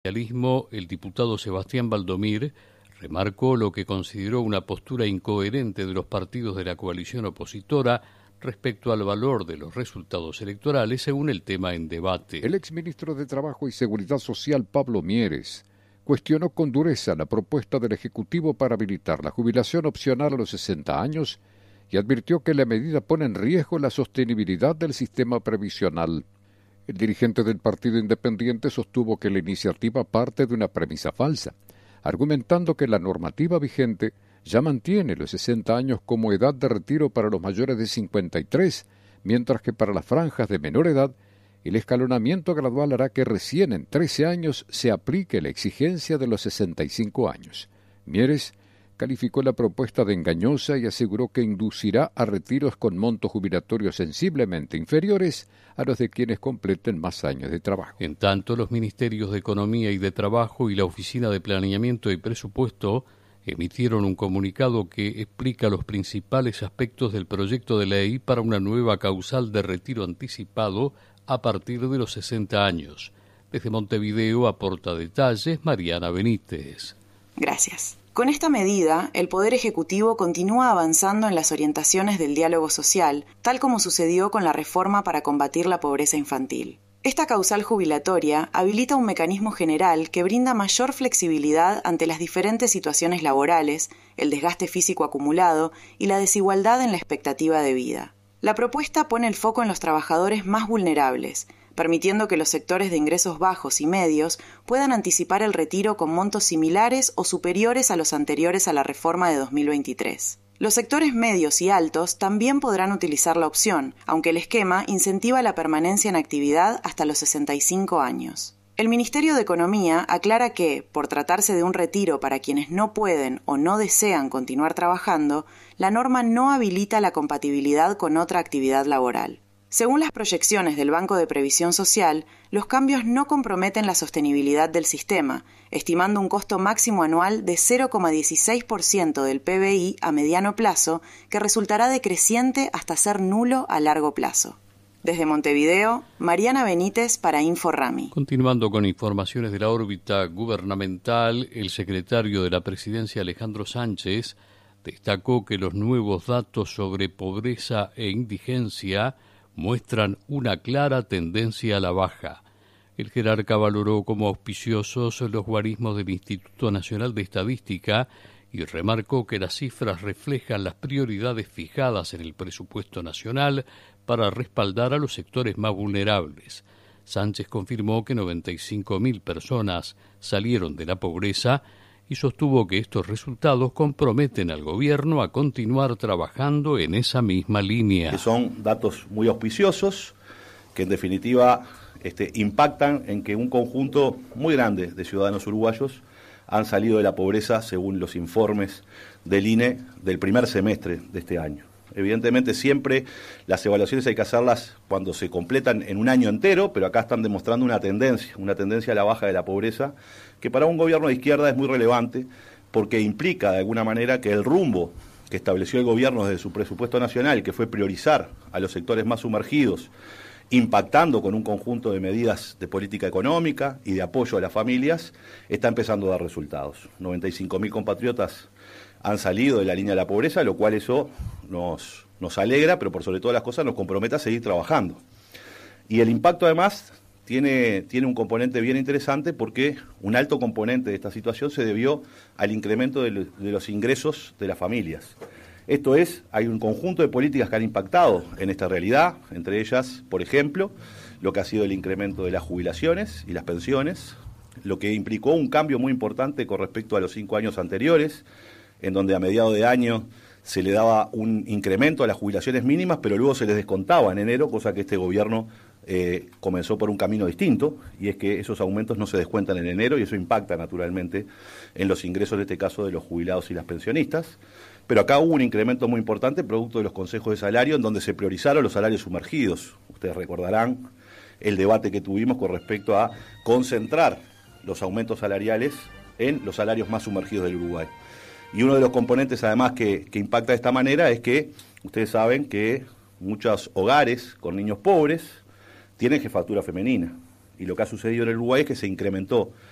El diputado Sebastián Valdomir remarcó lo que consideró una postura incoherente de los partidos de la coalición opositora respecto al valor de los resultados electorales según el tema en debate. El exministro de Trabajo y Seguridad Social, Pablo Mieres, cuestionó con dureza la propuesta del Ejecutivo para habilitar la jubilación opcional a los 60 años y advirtió que la medida pone en riesgo la sostenibilidad del sistema previsional. El dirigente del Partido Independiente sostuvo que la iniciativa parte de una premisa falsa, argumentando que la normativa vigente ya mantiene los 60 años como edad de retiro para los mayores de 53, mientras que para las franjas de menor edad, el escalonamiento gradual hará que recién en 13 años se aplique la exigencia de los 65 años. Mieres calificó la propuesta de engañosa y aseguró que inducirá a retiros con montos jubilatorios sensiblemente inferiores a los de quienes completen más años de trabajo. En tanto, los Ministerios de Economía y de Trabajo y la Oficina de Planeamiento y Presupuesto emitieron un comunicado que explica los principales aspectos del proyecto de ley para una nueva causal de retiro anticipado a partir de los 60 años. Desde Montevideo aporta detalles Mariana Benítez. Gracias. Con esta medida, el Poder Ejecutivo continúa avanzando en las orientaciones del diálogo social, tal como sucedió con la reforma para combatir la pobreza infantil. Esta causal jubilatoria habilita un mecanismo general que brinda mayor flexibilidad ante las diferentes situaciones laborales, el desgaste físico acumulado y la desigualdad en la expectativa de vida. La propuesta pone el foco en los trabajadores más vulnerables, permitiendo que los sectores de ingresos bajos y medios puedan anticipar el retiro con montos similares o superiores a los anteriores a la reforma de 2023. Los sectores medios y altos también podrán utilizar la opción, aunque el esquema incentiva la permanencia en actividad hasta los 65 años. El Ministerio de Economía aclara que, por tratarse de un retiro para quienes no pueden o no desean continuar trabajando, la norma no habilita la compatibilidad con otra actividad laboral. Según las proyecciones del Banco de Previsión Social, los cambios no comprometen la sostenibilidad del sistema, estimando un costo máximo anual de 0,16% del PBI a mediano plazo, que resultará decreciente hasta ser nulo a largo plazo. Desde Montevideo, Mariana Benítez para InfoRami. Continuando con informaciones de la órbita gubernamental, el secretario de la Presidencia, Alejandro Sánchez, destacó que los nuevos datos sobre pobreza e indigencia muestran una clara tendencia a la baja. El jerarca valoró como auspiciosos los guarismos del Instituto Nacional de Estadística y remarcó que las cifras reflejan las prioridades fijadas en el presupuesto nacional para respaldar a los sectores más vulnerables. Sánchez confirmó que 95.000 personas salieron de la pobreza y sostuvo que estos resultados comprometen al gobierno a continuar trabajando en esa misma línea. Que son datos muy auspiciosos, que en definitiva impactan en que un conjunto muy grande de ciudadanos uruguayos han salido de la pobreza según los informes del INE del primer semestre de este año. Evidentemente siempre las evaluaciones hay que hacerlas cuando se completan en un año entero, pero acá están demostrando una tendencia a la baja de la pobreza, que para un gobierno de izquierda es muy relevante porque implica de alguna manera que el rumbo que estableció el gobierno desde su presupuesto nacional, que fue priorizar a los sectores más sumergidos, impactando con un conjunto de medidas de política económica y de apoyo a las familias, está empezando a dar resultados. 95.000 compatriotas han salido de la línea de la pobreza, lo cual eso nos alegra, pero por sobre todas las cosas nos compromete a seguir trabajando. Y el impacto además tiene un componente bien interesante porque un alto componente de esta situación se debió al incremento de los ingresos de las familias. Esto es, hay un conjunto de políticas que han impactado en esta realidad, entre ellas, por ejemplo, lo que ha sido el incremento de las jubilaciones y las pensiones, lo que implicó un cambio muy importante con respecto a los 5 años anteriores, en donde a mediados de año se le daba un incremento a las jubilaciones mínimas, pero luego se les descontaba en enero, cosa que este gobierno comenzó por un camino distinto, y es que esos aumentos no se descuentan en enero y eso impacta naturalmente en los ingresos, en este caso, de los jubilados y las pensionistas. Pero acá hubo un incremento muy importante producto de los consejos de salario en donde se priorizaron los salarios sumergidos. Ustedes recordarán el debate que tuvimos con respecto a concentrar los aumentos salariales en los salarios más sumergidos del Uruguay. Y uno de los componentes además que impacta de esta manera es que ustedes saben que muchos hogares con niños pobres tienen jefatura femenina. Y lo que ha sucedido en el Uruguay es que se incrementó